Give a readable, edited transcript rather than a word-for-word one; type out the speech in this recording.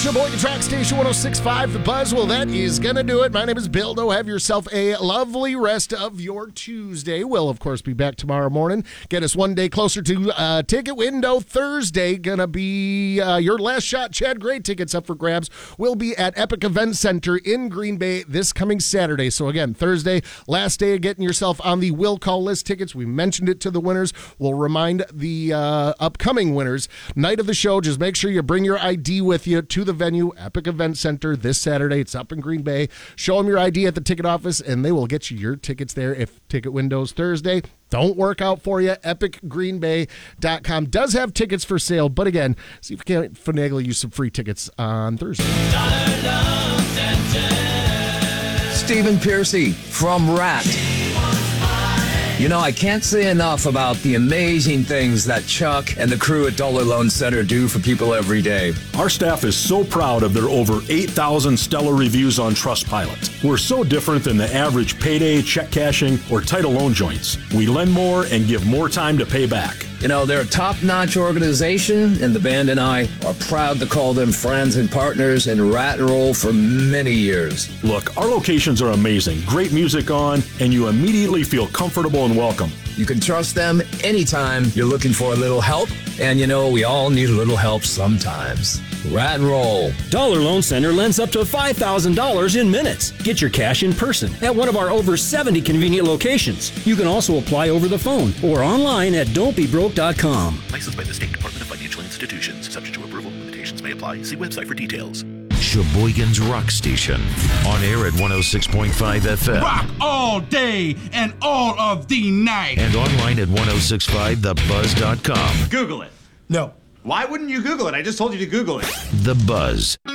Sheboygan Track Station 106.5, The Buzz. Well, that is going to do it. My name is Bill. Have yourself a lovely rest of your Tuesday. We'll, of course, be back tomorrow morning. Get us one day closer to Ticket Window Thursday. Going to be your last shot. Chad Gray tickets up for grabs. We'll be at Epic Event Center in Green Bay this coming Saturday. So, again, Thursday, last day of getting yourself on the will call list tickets. We mentioned it to the winners. We'll remind the upcoming winners. Night of the show, just make sure you bring your ID with you to the venue, Epic Event Center, this Saturday. It's up in Green Bay. Show them your ID at the ticket office, and they will get you your tickets there. If ticket windows Thursday don't work out for you, epicgreenbay.com does have tickets for sale. But again, see if you can't finagle you some free tickets on Thursday. Stephen Piercy from Rat. You know, I can't say enough about the amazing things that Chuck and the crew at Dollar Loan Center do for people every day. Our staff is so proud of their over 8,000 stellar reviews on Trustpilot. We're so different than the average payday, check cashing, or title loan joints. We lend more and give more time to pay back. You know, they're a top-notch organization, and the band and I are proud to call them friends and partners in Rat and Roll for many years. Look, our locations are amazing. Great music on, and you immediately feel comfortable and welcome. You can trust them anytime you're looking for a little help, and you know, we all need a little help sometimes. Rat and Roll. Dollar Loan Center lends up to $5,000 in minutes. Get your cash in person at one of our over 70 convenient locations. You can also apply over the phone or online at don'tbebroke.com. Licensed by the State Department of Financial Institutions. Subject to approval. Limitations may apply. See website for details. Sheboygan's Rock Station. On air at 106.5 FM. Rock all day and all of the night. And online at 1065thebuzz.com. Google it. No. Why wouldn't you Google it? I just told you to Google it. The Buzz.